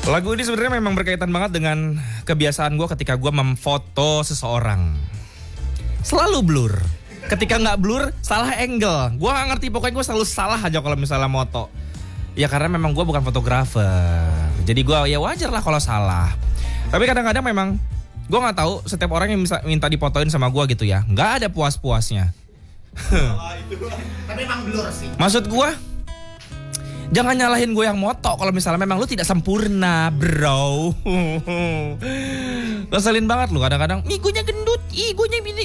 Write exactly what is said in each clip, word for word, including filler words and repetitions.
Lagu ini sebenarnya memang berkaitan banget dengan kebiasaan gue ketika gue memfoto seseorang. Selalu blur. Ketika nggak blur, salah angle. Gue nggak ngerti, pokoknya gue selalu salah aja kalau misalnya moto. Ya karena memang gue bukan fotografer. Jadi gue ya wajar lah kalau salah. Tapi kadang-kadang memang gue nggak tahu setiap orang yang bisa minta dipotoin sama gue gitu ya, nggak ada puas-puasnya. Tapi emang blur sih. Maksud gue, jangan nyalahin gue yang moto kalau misalnya memang lu tidak sempurna, bro. Ngeselin banget lu kadang-kadang. Ih, gue nya gendut. Ih, gue nya ini.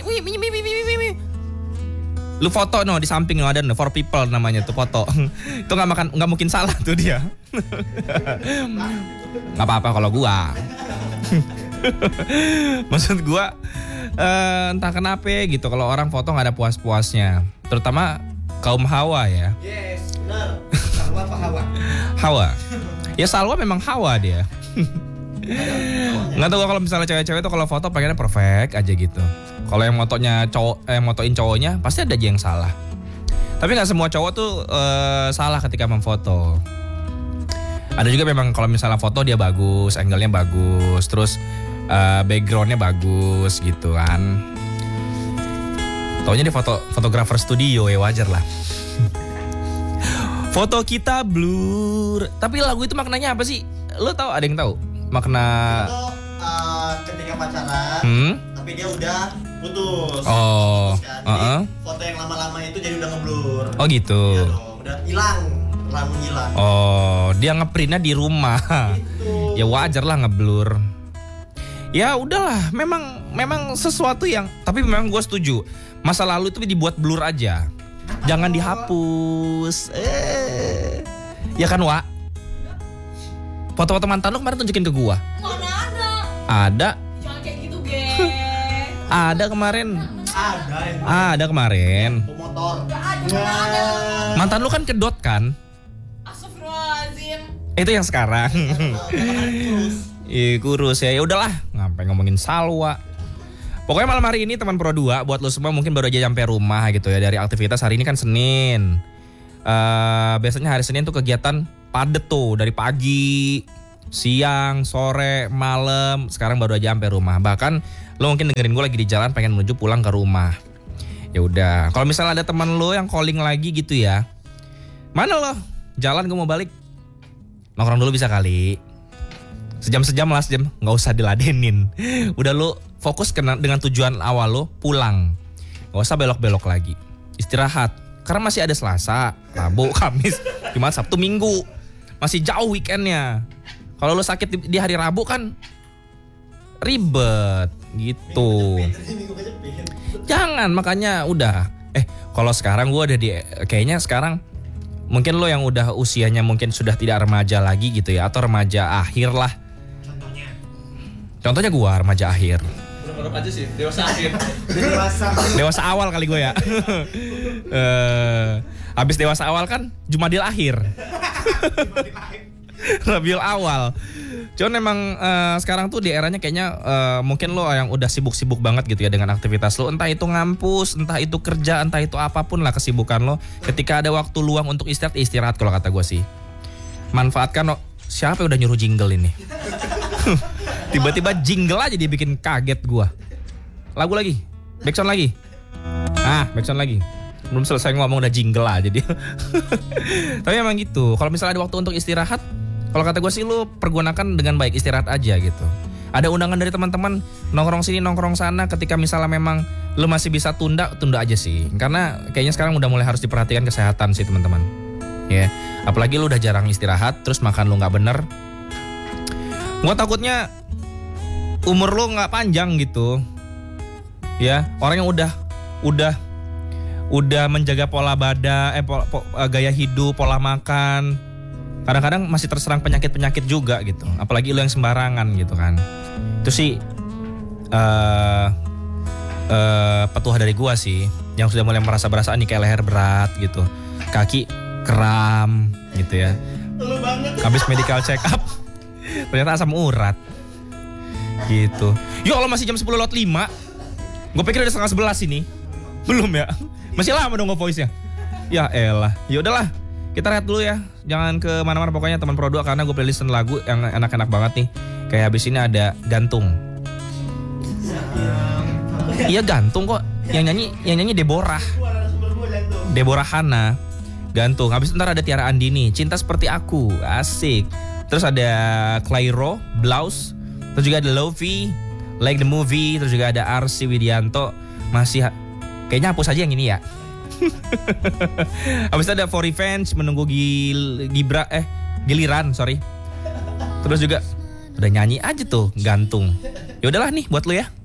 Lu foto no di samping no ada no for people namanya tuh foto. Itu nggak makan nggak mungkin salah tuh dia. Nggak apa-apa kalau gua. Maksud gua uh, entah kenapa gitu kalau orang foto nggak ada puas-puasnya, terutama kaum Hawa ya. Yes, benar. Salwa apa Hawa? Hawa. Ya Salwa memang Hawa dia. Nggak tahu kalau misalnya cewek-cewek tuh kalau foto pengennya perfect aja gitu. Kalau yang motonya cowok, eh motoin cowoknya pasti ada aja yang salah. Tapi nggak semua cowok tuh uh, salah ketika memfoto. Ada juga memang kalau misalnya foto dia bagus, angle-nya bagus, terus uh, background-nya bagus gitu kan. Taunya dia foto fotografer studio ya wajar lah. Foto kita blur. Tapi lagu itu maknanya apa sih? Lo tahu, ada yang tahu makna? Itu uh, ketika pacaran, Hmm? tapi dia udah putus. Oh, Putus kan. Jadi uh-uh. foto yang lama-lama itu jadi udah ngeblur. Oh gitu. Iya dong, udah hilang, lama hilang. Oh, dia ngeprintnya di rumah. Gitu. Ya wajar lah ngeblur. Ya udahlah, memang memang sesuatu yang, tapi memang gue setuju. Masa lalu itu dibuat blur aja. Jangan dihapus. Eh. Ya kan, Wak? Foto-foto mantan lu kemarin tunjukin ke gua. Mana ada? Ada. Jangan kayak gitu, geng. Ada kemarin. Ada yang Ada kemarin. motor. Gak ada, mana ada. Mantan lu kan kedot kan? Astagfirullahaladzim. Itu yang sekarang. Terus. Ih, kurus ya. Ya udahlah, ngapain ngomongin Salwa. Pokoknya malam hari ini teman Pro dua buat lu semua mungkin baru aja nyampe rumah gitu ya dari aktivitas. Hari ini kan Senin. Uh, biasanya hari Senin tuh kegiatan padet tuh dari pagi, siang, sore, malam. Sekarang baru aja sampai rumah. Bahkan lo mungkin dengerin gue lagi di jalan pengen menuju pulang ke rumah. Ya udah. Kalau misalnya ada teman lo yang calling lagi gitu ya, mana lo? Jalan gue mau balik. Nongkrong dulu bisa kali. Sejam-sejam lah sejam. Nggak usah diladenin. Udah lo fokus kena, dengan tujuan awal lo pulang. Nggak usah belok-belok lagi. Istirahat. Karena masih ada Selasa, Rabu, Kamis, Jumat, Sabtu, Minggu. Masih jauh weekendnya. Kalau lo sakit di, di hari Rabu kan ribet gitu. Jangan, makanya udah. Eh, kalau sekarang gue udah di, kayaknya sekarang mungkin lo yang udah usianya mungkin sudah tidak remaja lagi gitu ya, atau remaja akhir lah. Contohnya. Contohnya gue remaja akhir. Berapa aja sih? Dewasa akhir. Dewasa. Dewasa awal kali gue ya. uh, habis dewasa awal kan Jumadil akhir. Rabiul awal. Cuman memang uh, sekarang tuh di eranya kayaknya uh, mungkin lo yang udah sibuk-sibuk banget gitu ya dengan aktivitas lo. Entah itu ngampus, entah itu kerja, entah itu apapun lah kesibukan lo. Ketika ada waktu luang untuk istirahat, istirahat kalau kata gue sih. Manfaatkan lo. Siapa yang udah nyuruh jingle ini? Tiba-tiba jingle aja dia bikin kaget gue. Lagu lagi, backsound lagi. Ah, backsound lagi. Belum selesai ngomong udah jingle aja dia. Tapi emang gitu. Kalau misalnya ada waktu untuk istirahat, kalau kata gue sih lu pergunakan dengan baik, istirahat aja gitu. Ada undangan dari teman-teman nongkrong sini nongkrong sana. Ketika misalnya memang lu masih bisa tunda, tunda aja sih. Karena kayaknya sekarang udah mulai harus diperhatikan kesehatan sih teman-teman. Ya, apalagi lu udah jarang istirahat, terus makan lu nggak bener. Gue takutnya umur lu nggak panjang gitu. Ya, orang yang udah udah udah menjaga pola badan, eh pola, po, gaya hidup, pola makan, kadang-kadang masih terserang penyakit-penyakit juga gitu. Apalagi lu yang sembarangan gitu kan. Itu sih uh, uh, petuah dari gua sih, yang sudah mulai merasa berasa nih kayak leher berat gitu, kaki kram gitu ya. Lu banget. Habis medical check up ternyata asam urat gitu. Yo Allah, masih jam sepuluh lewat lima. Gue pikir udah setengah sebelas ini. Belum ya? Masih lama dong nge-voice-nya. Ya elah. Ya udahlah. Kita rehat dulu ya. Jangan ke mana-mana pokoknya teman Pro dua karena gue playlistin lagu yang enak-enak banget nih. Kayak habis ini ada Gantung. Iya Gantung kok. Yang nyanyi yang nyanyi Deborah. Deborah Hana. Gantung. Habis ntar ada Tiara Andini, Cinta Seperti Aku. Asik. Terus ada Clairo, Blouse. Terus juga ada Lofi, Like the Movie. Terus juga ada Arsi Widianto. Masih ha- kayaknya hapus aja yang ini ya. Habis itu ada For Revenge, Menunggu Gil, Gibra eh Giliran, sorry. Terus juga udah nyanyi aja tuh Gantung. Ya udahlah nih buat lu ya.